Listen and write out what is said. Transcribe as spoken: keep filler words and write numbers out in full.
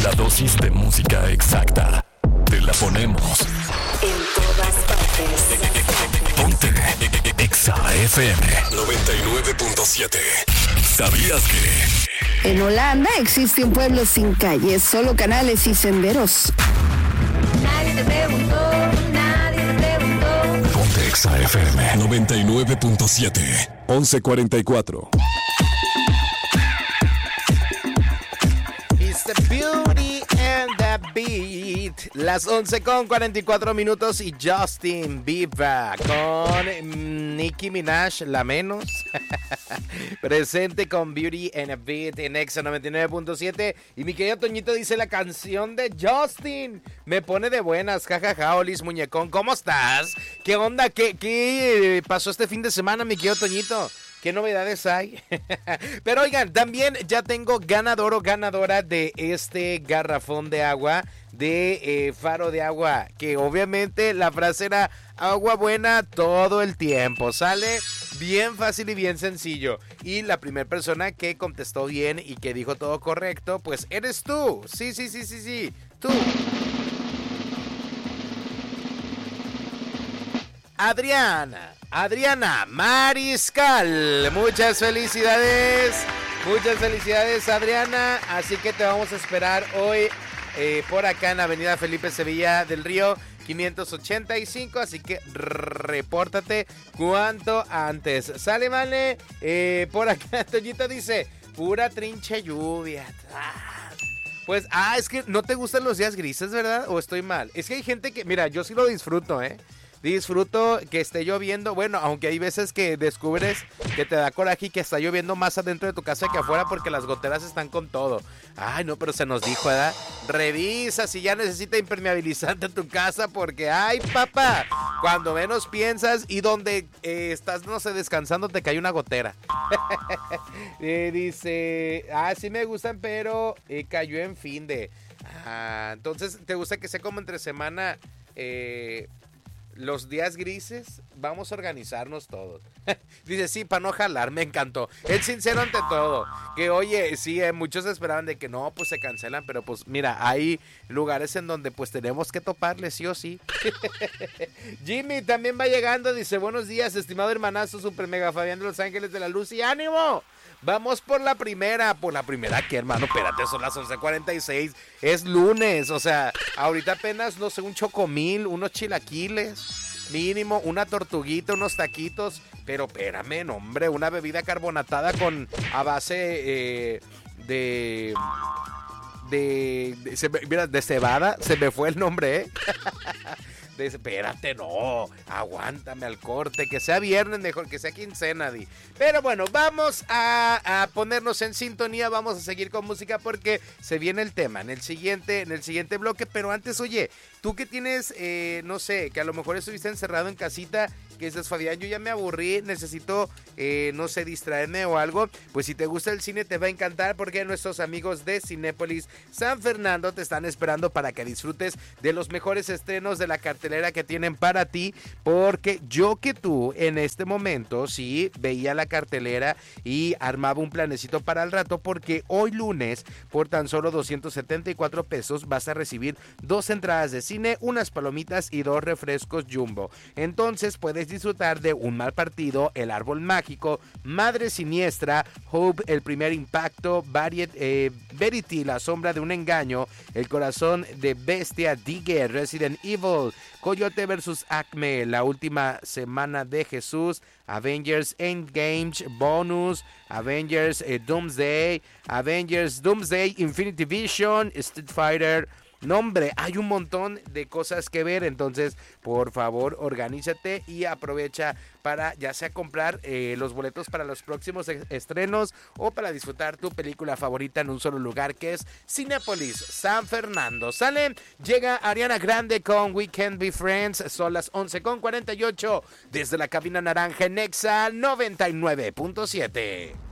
La dosis de música exacta. Te la ponemos. En todas partes. Ponte Exa F M noventa y nueve punto siete. ¿Sabías que? En Holanda existe un pueblo sin calles, solo canales y senderos. Nadie te preguntó, nadie te preguntó. Ponte Exa F M noventa y nueve punto siete. once cuarenta y cuatro. It's the beauty and the beat. Las once con cuarenta y cuatro minutos y Justin Bieber con Nicki Minaj, la menos. Presente con Beauty and a Beat en Exa noventa y nueve punto siete. Y mi querido Toñito dice: la canción de Justin me pone de buenas. Jajaja, ja, ja. Olis muñecón, ¿cómo estás? ¿Qué onda? ¿Qué, qué pasó este fin de semana, mi querido Toñito? ¿Qué novedades hay? Pero oigan, también ya tengo ganador o ganadora de este garrafón de agua de eh, Faro de Agua, que obviamente la frase era agua buena todo el tiempo. Sale bien fácil y bien sencillo. Y la primera persona que contestó bien y que dijo todo correcto, pues eres tú. Sí, sí, sí, sí, sí, tú. Adriana, Adriana Mariscal, muchas felicidades, muchas felicidades Adriana, así que te vamos a esperar hoy eh, por acá en Avenida Felipe Sevilla del Río quinientos ochenta y cinco, así que repórtate cuanto antes. Sale, vale, eh, por acá Toñito dice, pura trinche lluvia. Ah. Pues, ah, es que no te gustan los días grises, ¿verdad? ¿O estoy mal? Es que hay gente que, mira, yo sí lo disfruto, ¿eh? Disfruto que esté lloviendo, bueno, aunque hay veces que descubres que te da coraje y que está lloviendo más adentro de tu casa que afuera porque las goteras están con todo. Ay, no, pero se nos dijo, ¿verdad? Revisa si ya necesita impermeabilizante tu casa porque, ay, papá, cuando menos piensas y donde eh, estás, no sé, descansando te cae una gotera. eh, dice, ah, sí me gustan, pero eh, cayó en fin de... Ah, entonces, ¿te gusta que sea como entre semana... Eh, los días grises? Vamos a organizarnos todos. Dice, sí, para no jalar, me encantó. Es sincero ante todo. Que oye, sí, eh, muchos esperaban de que no, pues se cancelan, pero pues mira, hay lugares en donde pues tenemos que toparle, sí o sí. Jimmy también va llegando, dice, buenos días, estimado hermanazo, super mega Fabián de Los Ángeles de la Luz y ánimo. Vamos por la primera, por la primera que hermano, espérate, son las once cuarenta y seis, es lunes, o sea, ahorita apenas, no sé, un chocomil, unos chilaquiles, mínimo, una tortuguita, unos taquitos, pero espérame, no, hombre, una bebida carbonatada con, a base eh, de, de, de, se, mira, de cebada, se me fue el nombre, ¿eh? De, espérate, no, aguántame al corte, que sea viernes mejor, que sea quincena, di. Pero bueno, vamos a, a ponernos en sintonía, vamos a seguir con música porque se viene el tema en el siguiente, en el siguiente bloque, pero antes, oye, tú que tienes, eh, no sé, que a lo mejor estuviste encerrado en casita, que dices, Fabián, yo ya me aburrí, necesito, eh, no sé, distraerme o algo, pues si te gusta el cine te va a encantar porque nuestros amigos de Cinépolis San Fernando te están esperando para que disfrutes de los mejores estrenos de la cartelera que tienen para ti, porque yo que tú en este momento sí veía la cartelera y armaba un planecito para el rato, porque hoy lunes por tan solo doscientos setenta y cuatro pesos vas a recibir dos entradas de cine, unas palomitas y dos refrescos Jumbo. Entonces puedes disfrutar de Un mal partido, El árbol mágico, Madre siniestra, Hope, El primer impacto, Variet, eh, Verity, La sombra de un engaño, El corazón de bestia, Digger, Resident Evil, Coyote versus Acme, La última semana de Jesús, Avengers Endgame, Bonus, Avengers eh, Doomsday, Avengers Doomsday, Infinity Vision, Street Fighter. No, hombre, hay un montón de cosas que ver, entonces por favor organízate y aprovecha para ya sea comprar eh, los boletos para los próximos estrenos o para disfrutar tu película favorita en un solo lugar, que es Cinépolis San Fernando. Sale, llega Ariana Grande con We Can't Be Friends, son las once con cuarenta y ocho desde la cabina naranja en Exa noventa y nueve punto siete.